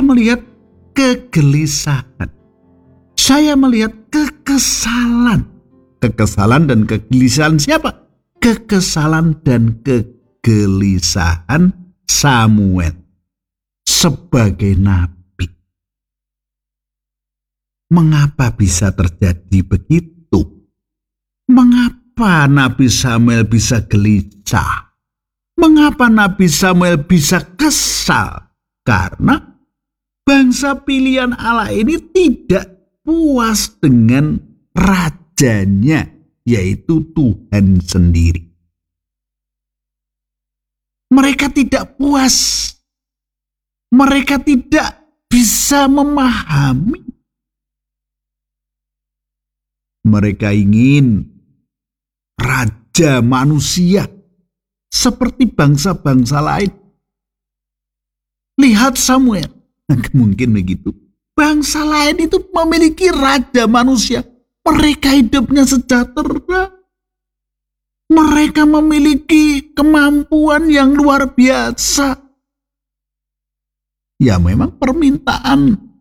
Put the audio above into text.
saya melihat kegelisahan. Saya melihat kekesalan. Kekesalan dan kegelisahan siapa? Kekesalan dan kegelisahan Samuel sebagai nabi. Mengapa bisa terjadi begitu? Mengapa Nabi Samuel bisa gelisah? Mengapa Nabi Samuel bisa kesal? Karena bangsa pilihan Allah ini tidak puas dengan rajanya, yaitu Tuhan sendiri. Mereka tidak puas. Mereka tidak bisa memahami. Mereka ingin raja manusia seperti bangsa-bangsa lain. Lihat Samuel, mungkin begitu. Bangsa lain itu memiliki raja manusia. Mereka hidupnya sejahtera. Mereka memiliki kemampuan yang luar biasa. Ya memang permintaan